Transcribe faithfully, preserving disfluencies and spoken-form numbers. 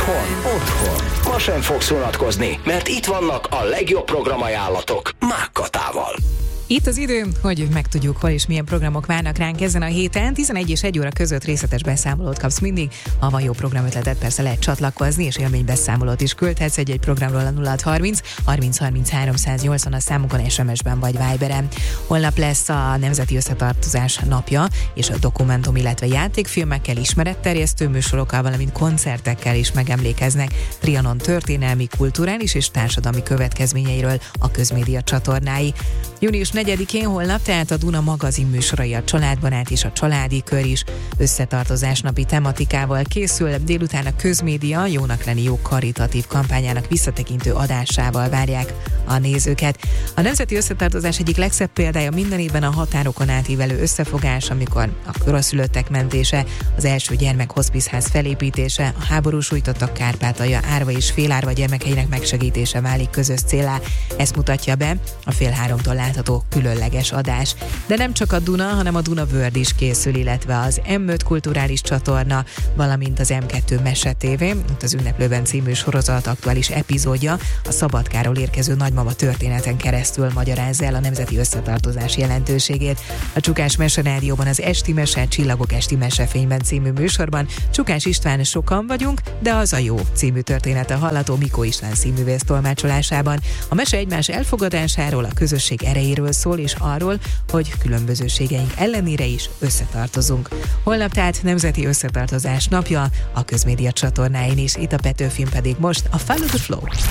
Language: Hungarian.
Otthon, otthon. Ma sem fogsz unatkozni, mert itt vannak a legjobb programajánlatok Mákkatával. Itt az idő, hogy megtudjuk, hol és milyen programok várnak ránk ezen a héten. tizenegy és egy óra között részletes beszámolót kapsz mindig. Ha van jó programötletet, persze lehet csatlakozni, és élménybeszámolót is küldhetsz egy-egy programról a nulla hat harminc harminc harminc háromszáznyolcvan a számukon es em es-ben vagy Viberen. Holnap lesz a Nemzeti Összetartozás napja, és a dokumentum, illetve játékfilmekkel, ismeretterjesztő műsorokkal, valamint koncertekkel is megemlékeznek Trianon történelmi, kulturális és társadalmi következményeiről a Közmédia csatornái. Június negyedikén holnap tehát a Duna magazin műsorai, a Családbarát és a Családi Kör is összetartozás napi tematikával készül. Délután a Közmédia Jónak lenni jó karitatív kampányának visszatekintő adásával várják a nézőket. A Nemzeti Összetartozás egyik legszebb példája minden évben a határokon átívelő összefogás, amikor a koraszülöttek mentése, az első gyermek hospizház felépítése, a háborús sújtottak Kárpátalja árva és félárva gyermekeinek megsegítése válik közös céllá. Ezt mutatja be a fél háromtól látható különleges adás. De nem csak a Duna, hanem a Duna World is készül, illetve az em öt kulturális csatorna, valamint az em kettő Mese té vé, ott az Ünneplőben című sorozat aktuális epizódja a Szabadkáról érkező nagymama történeten keresztül magyarázza el a nemzeti összetartozás jelentőségét. A Csukás Mese Rádióban az Esti Mese, Csillagok esti mesefényben című műsorban Csukás István Sokan vagyunk, de az a jó című története hallható Mikó István színművész tolmácsolásában. A mese egymás elfogadásáról, a közösség erejéről szól, és arról, hogy különbözőségeink ellenére is összetartozunk. Holnap tehát Nemzeti Összetartozás napja, a Közmédia csatornáin is, itt a Petőfin pedig most a Follow the Flow.